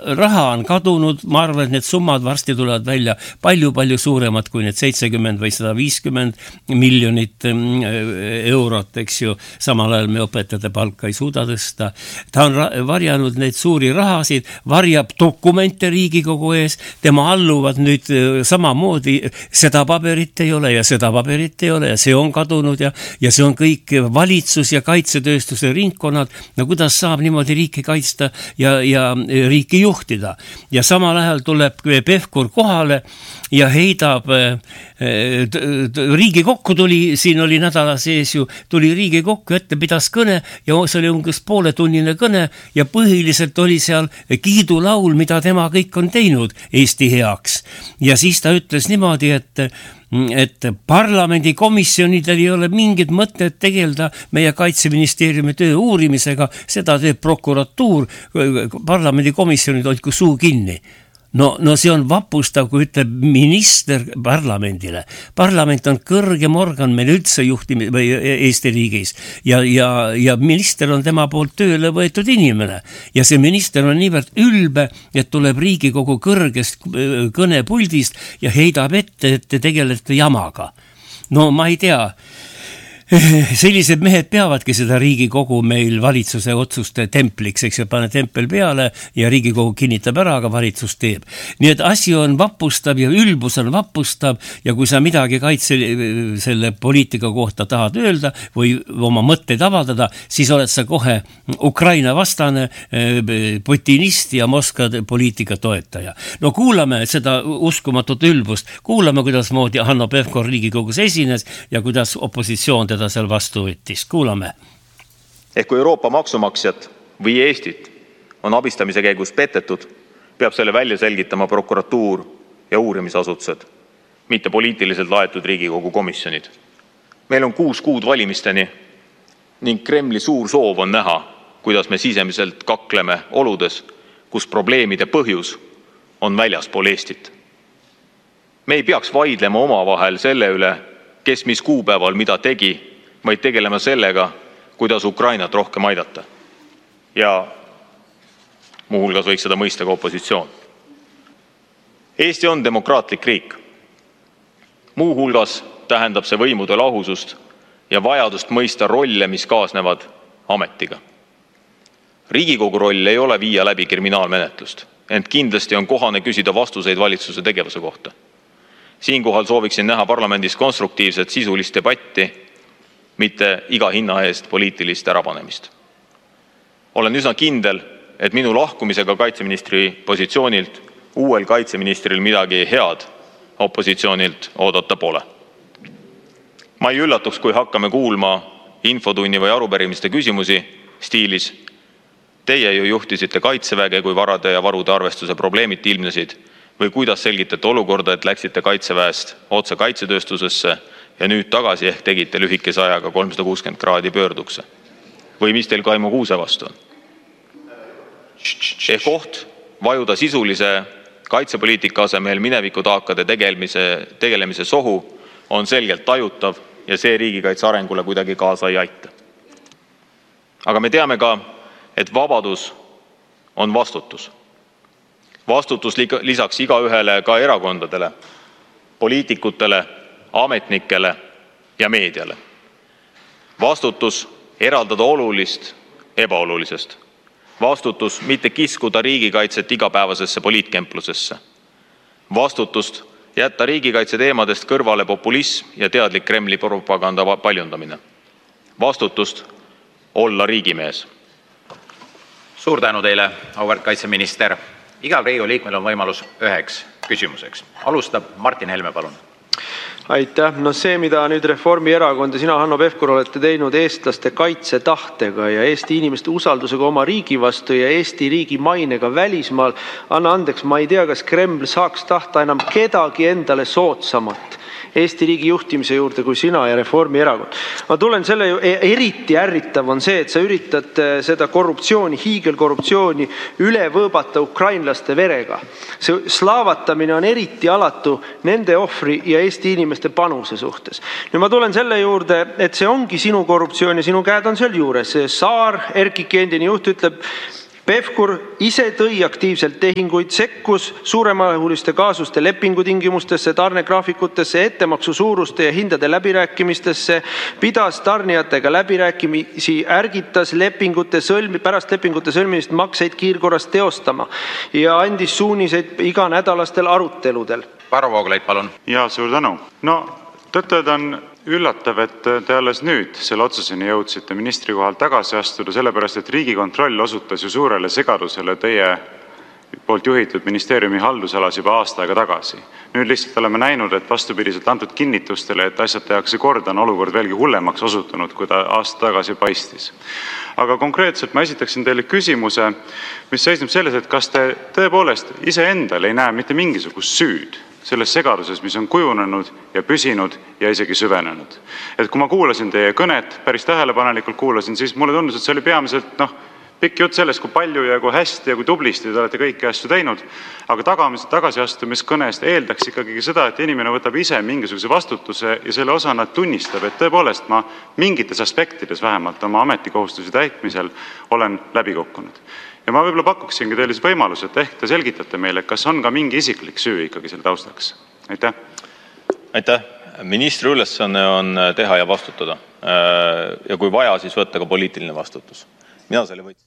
raha on kadunud, ma arvan, et need summad varsti tulevad välja palju suuremad kui need 70 või 150 miljonit eurot, eks ju. Samal ajal me õpetajate palka ei suuda tõsta. Ta on varjanud neid suuri rahasid, varjab dokumente Riigikogu ees, tema alluvad nüüd samamoodi, seda paberit ei ole ja seda paberit ei ole ja see on kadunud ja see on kõik valitsus ja kaitsetööstuse ringkonnad. No kuidas saab niimoodi riiki kaitsta ja riiki juhtida? Ja samal ajal tuleb Pevkur kohale ja heidab Riigikokku tuli, siin oli nädala sees ju, tuli Riigikokku ette, pidas kõne ja see oli umbes pooletunnine kõne ja põhiliselt oli seal kiidulaul, mida tema kõik on teinud Eesti heaks. Ja siis ta ütles niimoodi, et parlamendikomisjonidel ei ole mingit mõtet tegeleda meie Kaitseministeeriumi töö uurimisega, seda teeb prokuratuur, parlamendikomisjonid olid suu kinni. No see on vapustav, kui ütleb minister parlamendile. Parlament on kõrgem organ meil üldse või Eesti riigis ja minister on tema poolt tööle võetud inimene. Ja see minister on niivõrd ülbe, et tuleb Riigikogu kõrgest kõnepuldist ja heidab ette, et te tegelete jamaga. No ma ei tea. Sellised mehed peavadki seda Riigikogu meil valitsuse otsuste templiks, eks ju, pane tempel peale ja Riigikogu kinnitab ära, aga valitsus teeb. Nii et asi on vapustav ja ülbus on vapustav ja kui sa midagi selle poliitika kohta tahad öelda või oma mõtteid avaldada, siis oled sa kohe Ukraina vastane, putinist ja Moskva poliitika toetaja. No kuulame seda uskumatut ülbust, kuulame, kuidas moodi Hanno Pevkur Riigikogus esines ja kuidas opositsioon teda seal vastu võttis. Kuulame. Kui Euroopa maksumaksjat või Eestit on abistamise käigus petetud, peab selle välja selgitama prokuratuur ja uurimisasutused, mitte poliitiliselt laetud Riigikogu komisjonid. Meil on 6 kuud valimisteni ning Kremli suur soov on näha, kuidas me sisemiselt kakleme oludes, kus probleemide põhjus on väljaspool Eestit. Me ei peaks vaidlema omavahel selle üle, kes mis kuupäeval mida tegi, vaid tegelema sellega, kuidas Ukrainat rohkem aidata. Ja muuhulgas võiks seda mõista ka opositsioon. Eesti on demokraatlik riik. Muuhulgas tähendab see võimude lahusust ja vajadust mõista rolle, mis kaasnevad ametiga. Riigikogu roll ei ole viia läbi kriminaalmenetlust, ent kindlasti on kohane küsida vastuseid valitsuse tegevuse kohta. Siinkohal sooviksin näha parlamendis konstruktiivset sisulist debatti, mitte iga hinna eest poliitilist ärapanemist. Olen üsna kindel, et minu lahkumisega kaitseministri positsioonilt uuel kaitseministril midagi head opositsioonilt oodata pole. Ma ei üllatuks, kui hakkame kuulma infotunni või arupärimiste küsimusi stiilis. Teie ju juhtisite kaitseväge, kui varade ja varude arvestuse probleemid ilmnesid, või kuidas selgitate olukorda, et läksite kaitseväest otse kaitsetööstusesse ja nüüd tagasi ehk tegite lühikese ajaga 360 kraadi pöördukse. Või mis teil Kaimo Kuuse vastu on? Ehk oht vajuda sisulise kaitsepoliitika asemel minevikutaakade tegelemise sohu on selgelt tajutav ja see riigikaitse arengule kuidagi kaasa ei aita. Aga me teame ka, et vabadus on vastutus. Vastutus lisaks igaühele ka erakondadele, poliitikutele, ametnikele ja meediale. Vastutus eraldada olulist ebaolulisest. Vastutus mitte kiskuda riigikaitset igapäevasesse poliitkemplusesse. Vastutust jätta riigikaitse teemadest kõrvale populism ja teadlik Kremli propaganda paljundamine. Vastutust olla riigimees. Suur tänu teile, auväärt kaitseminister. Igal Riigikogu liikmel on võimalus üheks küsimuseks. Alustab Martin Helme, palun. Aitäh. No see, mida nüüd Reformierakond ja sina, Hanno Pevkur, olete teinud eestlaste kaitsetahtega ja Eesti inimeste usaldusega oma riigi vastu ja Eesti riigi mainega välismaal, anna andeks, ma ei tea, kas Kreml saaks tahta enam kedagi endale soodsamat Eesti riigi juhtimise juurde kui sina ja Reformierakond. Ma tulen selle ju, eriti ärritav on see, et sa üritad seda korruptsiooni, hiigelkorruptsiooni üle võõbata ukrainlaste verega. See slaavatamine on eriti alatu nende ohvri ja Eesti inimeste panuse suhtes. Nüüd ma tulen selle juurde, et see ongi sinu korruptsioon ja sinu käed on seal juures. Saar, Erkiki endine juht, ütleb, Pevkur ise tõi aktiivselt tehinguid, sekkus suuremahuliste kaasuste lepingutingimustesse, tarnegraafikutesse, ettemaksu suuruste ja hindade läbirääkimistesse, pidas tarnijatega läbirääkimisi, ärgitas pärast lepingute sõlmimist makseid kiirkorras teostama ja andis suuniseid iganädalastel aruteludel. Varro Vooglaid, palun. Ja, suur tänu. Tõtted on üllatav, et te alles nüüd selle otsuseni jõudsite ministri kohal tagasi astuda, sellepärast, et Riigikontroll osutas ju suurele segadusele teie poolt juhitud ministeeriumi haldusalas juba aasta aega tagasi. Nüüd lihtsalt oleme näinud, et vastupidiselt antud kinnitustele, et asjad tehakse korda, on olukord veelgi hullemaks osutunud, kui ta aasta tagasi paistis. Aga konkreetselt ma esitaksin teile küsimuse, mis seisneb selles, et kas te tõepoolest iseendal ei näe mitte mingisugust süüd selles segaduses, mis on kujunenud ja püsinud ja isegi süvenenud. Et kui ma kuulasin teie kõnet, päris tähelepanelikult kuulasin, siis mulle tundus, et see oli peamiselt pikk jutt sellest, kui palju ja kui hästi ja kui tublisti te olete kõiki asju teinud, aga tagasiastumiskõnest eeldaks ikkagi seda, et inimene võtab ise mingisuguse vastutuse ja selle osana tunnistab, et tõepoolest ma mingites aspektides vähemalt oma ametikohustusi täitmisel olen läbi kukkunud. Ja ma võib-olla pakuksingi teile võimaluse, et ehk te selgitate meile, kas on ka mingi isiklik süü ikkagi selle taustaks. Aitäh. Aitäh. Ministri ülesanne on teha ja vastutada. Ja kui vaja, siis võtta ka poliitiline vastutus. Mina selle võtsin.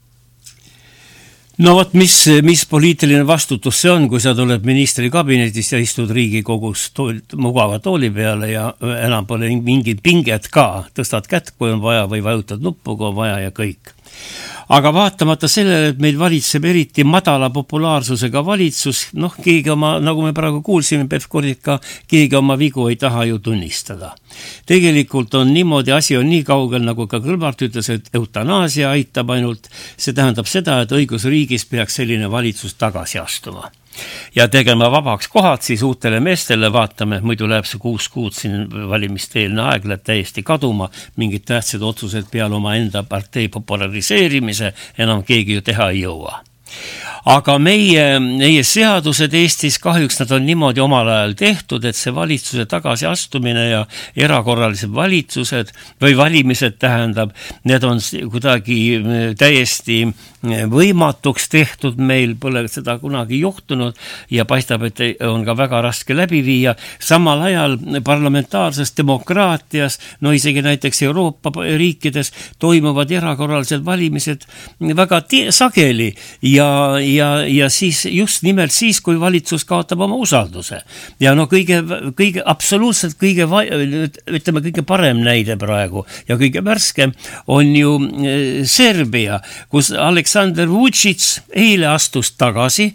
No vot, mis poliitiline vastutus see on, kui sa tuled ministri kabinetis ja istud Riigikogus mugava tooli peale ja enam pole mingit pinget ka. Tõstad kätt, kui on vaja, või vajutad nuppu, kui on vaja ja kõik. Aga vaatamata sellele, et meil valitseb eriti madala populaarsusega valitsus, keegi oma, nagu me praegu kuulsime Pevkurika, keegi oma vigu ei taha ju tunnistada. Tegelikult on niimoodi, asi on nii kaugel, nagu ka Kõlvart ütles, et eutanaasia aitab ainult. See tähendab seda, et õigusriigis peaks selline valitsus tagasi astuma. Ja tegema vabaks kohad siis uutele meestele, vaatame, muidu läheb see 6 kuud siin valimisteelne aeg läheb täiesti kaduma, mingid tähtsad otsused peale oma enda partei populariseerimise enam keegi ju teha ei jõua. Aga meie seadused Eestis kahjuks nad on niimoodi omal ajal tehtud, et see valitsuse tagasi astumine ja erakorralised valitsused või valimised tähendab, need on kuidagi täiesti võimatuks tehtud, meil pole seda kunagi juhtunud ja paistab, et on ka väga raske läbi viia. Samal ajal parlamentaarses demokraatias, isegi näiteks Euroopa riikides toimuvad erakorralised valimised väga sageli ja siis just nimelt siis, kui valitsus kaotab oma usalduse. Ja kõige absoluutselt kõige parem näide praegu ja kõige värskem on ju Serbia, kus Aleksandr Vučić eile astus tagasi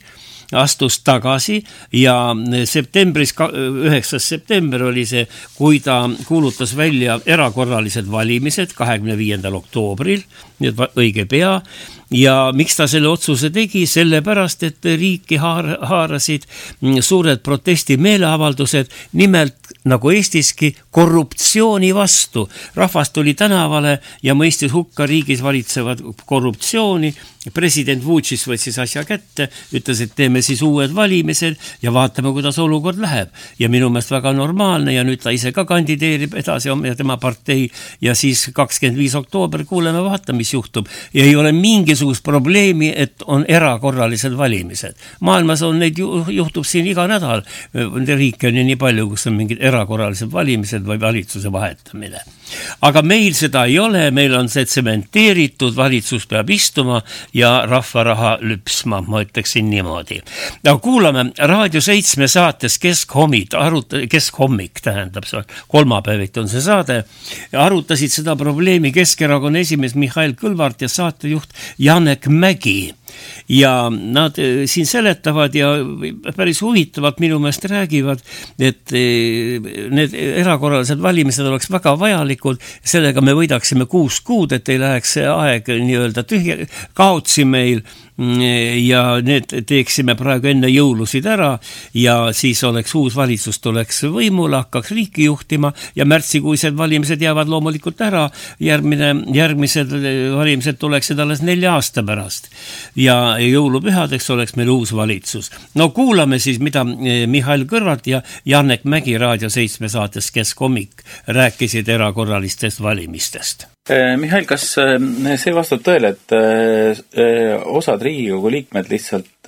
ja septembris, 9. september oli see, kui ta kuulutas välja erakorralised valimised 25. oktoobril, õige pea. Ja miks ta selle otsuse tegi? Sellepärast, et riiki haarasid suured protesti meeleavaldused, nimelt nagu Eestiski korruptsiooni vastu. Rahvas tuli tänavale ja mõistis hukka riigis valitsevad korruptsiooni. President Vučić võttis asja kätte, ütles, et teeme siis uued valimised ja vaatame, kuidas olukord läheb. Ja minu meelest väga normaalne ja nüüd ta ise ka kandideerib edasi tema partei ja siis 25. oktoober kuuleme vaata, mis juhtub. Ja ei ole mingisugust probleemi, et on erakorralised valimised. Maailmas on neid juhtub siin iga nädal. Riike on nii palju, kus on mingid erakorralised valimised või valitsuse vahetamine. Aga meil seda ei ole, meil on see tsementeeritud, valitsus peab istuma ja rahvaraha lüpsma, ma ütleksin niimoodi. Ja kuulame Raadio 7 saates Keskhommik tähendab, kolmapäeviti on see saade, arutasid seda probleemi Keskerakonna esimees Mihhail Kõlvart ja saatejuht Janek Mägi. Ja nad siin seletavad ja päris huvitavalt minu meelest räägivad, et need erakorralised valimised oleks väga vajalikud, sellega me võidaksime 6 kuud, et ei läheks see aeg nii-öelda kaotsi meil ja need teeksime praegu enne jõulusid ära ja siis oleks uus valitsus tuleks võimule, hakkaks riiki juhtima ja märtsikuised valimised jäävad loomulikult ära, järgmised valimised tuleksid alles 4 aasta pärast ja jõulupühadeks oleks meil uus valitsus. No kuulame siis, mida Mihhail Kõlvart ja Janek Mägi Raadio 7 saates Keskhommik rääkisid erakorralistest valimistest. Mihhail, kas see vastab tõele, et osad Riigikogu liikmed lihtsalt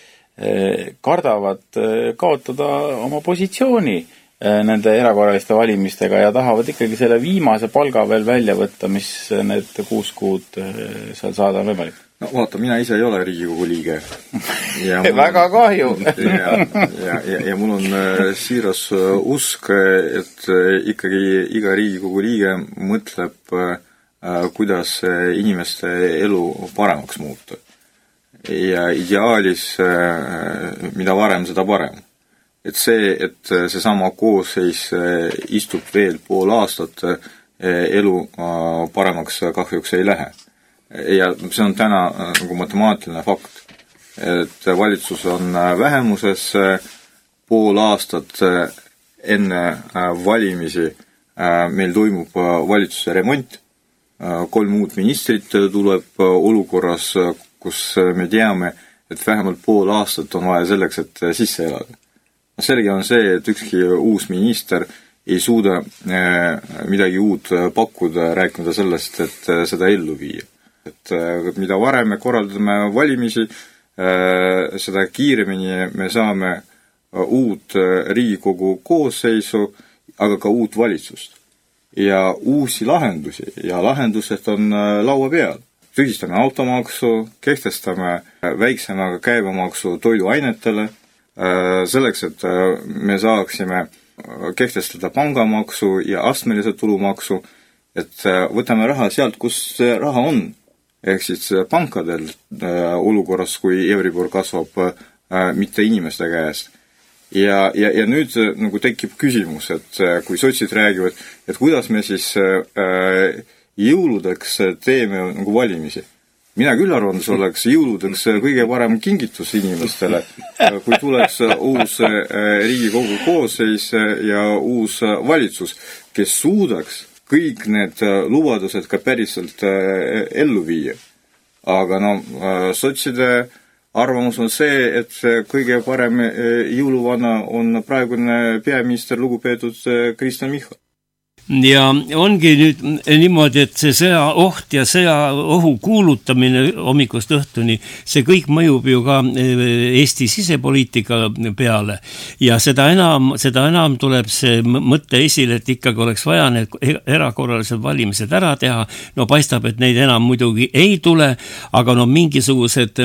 kardavad kaotada oma positsiooni nende erakorraliste valimistega ja tahavad ikkagi selle viimase palga veel välja võtta, mis need 6 kuud seal saada on võimalik? No vaata, mina ise ei ole Riigikogu liige. Ja väga kahju! ja mul on siiras usk, et ikkagi iga Riigikogu liige mõtleb, kuidas inimeste elu paremaks muuta. Ja ideaalis, mida varem, seda parem. Et seesama koosseis istub veel pool aastat, elu paremaks kahjuks ei lähe. Ja see on täna nagu matemaatiline fakt, et valitsus on vähemuses pool aastat enne valimisi meil toimub valitsuse remont, 3 uut ministrit tuleb olukorras, kus me teame, et vähemalt pool aastat on vaja selleks, et sisse elada. Selge on see, et ükski uus minister ei suuda midagi uut pakkuda, rääkida sellest, et seda ellu viia. Et mida varem me korraldame valimisi, seda kiiremini me saame uut Riigikogu koosseisu, aga ka uut valitsust. Ja uusi lahendusi ja lahendused on laua peal. Tühistame automaksu, kehtestame väiksema käibemaksu toiduainetele, selleks, et me saaksime kehtestada pangamaksu ja astmelise tulumaksu, et võtame raha sealt, kus see raha on. Ehk siis pankadel olukorras, kui Euribor kasvab mitte inimeste käest. Ja nüüd nagu tekib küsimus, et kui sotsid räägivad, et kuidas me siis jõuludeks teeme nagu valimisi. Mina küll arvan, et see oleks jõuludeks kõige parem kingitus inimestele, kui tuleks uus Riigikogu koosseis ja uus valitsus, kes suudaks kõik need lubadused ka päriselt ellu viia. Aga sotside arvamus on see, et kõige parem jõuluvana on praegune peaminister lugupeetud Kristen Michal. Ja ongi nüüd niimoodi, et see sõjaoht ja sõjaohu kuulutamine hommikust õhtuni, see kõik mõjub ju ka Eesti sisepoliitika peale. Ja seda enam tuleb see mõtte esile, et ikkagi oleks vaja need erakorralised valimised ära teha. No paistab, et neid enam muidugi ei tule, aga mingisugused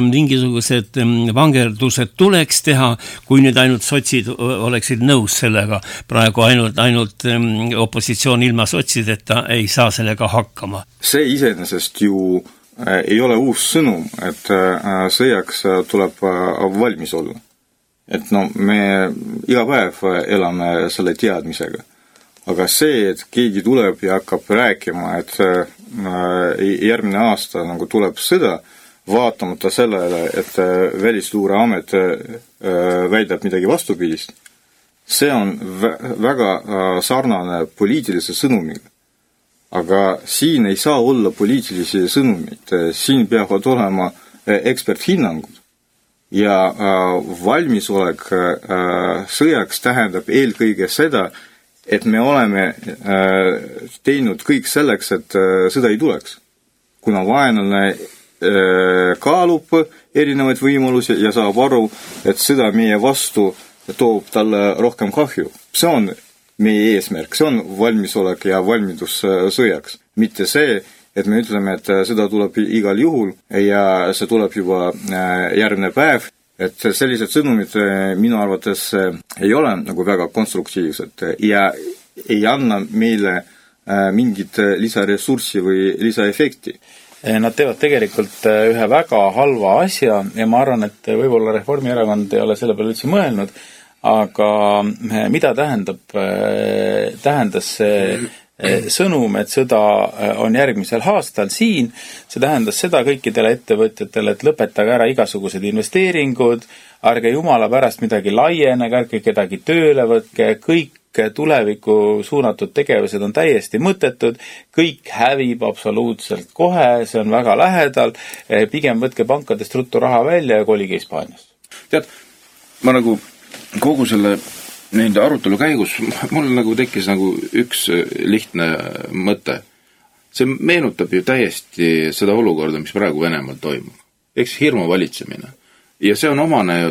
vangerdused tuleks teha, kui nüüd ainult sotsid oleksid nõus sellega. Praegu ainult opositsioon ilma sotsideta ei saa sellega hakkama. See iseenesest ju ei ole uus sõnum, et sõjaks tuleb valmis olla. Et me iga päev elame selle teadmisega. Aga see, et keegi tuleb ja hakkab rääkima, et järgmine aasta nagu tuleb sõda, vaatamata sellele, et Välisluureamet väidab midagi vastupidist, see on väga sarnane poliitilise sõnumiga. Aga siin ei saa olla poliitilisi sõnumid, siin peavad olema eksperthinnangud. Ja valmisolek sõjaks tähendab eelkõige seda, et me oleme teinud kõik selleks, et sõda ei tuleks. Kuna vaenlane kaalub erinevaid võimalusi ja saab aru, et sõda meie vastu toob talle rohkem kahju. See on meie eesmärk, see on valmisolek ja valmidus sõjaks. Mitte see, et me ütleme, et sõda tuleb igal juhul ja see tuleb juba järgmine päev. Et sellised sõnumid minu arvates ei ole nagu väga konstruktiivsed ja ei anna meile mingit lisaressurssi või lisaefekti. Nad teevad tegelikult ühe väga halva asja ja ma arvan, et võib-olla Reformierakond ei ole selle peale üldse mõelnud, aga mida tähendas see sõnum, et sõda on järgmisel aastal siin, see tähendas seda kõikidele ettevõtjatele, et lõpetage ära igasugused investeeringud, ärge jumala pärast midagi laienege, ärge kedagi tööle võtke, kõik tulevikku suunatud tegevused on täiesti mõttetud, kõik hävib absoluutselt kohe, see on väga lähedal, pigem võtke pankadest ruttu raha välja ja kolige Hispaaniast. Tead, ma nagu kogu selle nende arutelu käigus, mul nagu tekkis nagu üks lihtne mõte. see meenutab ju täiesti seda olukorda, mis praegu Venemaal toimub. Eks hirmu valitsemine. Ja see on omane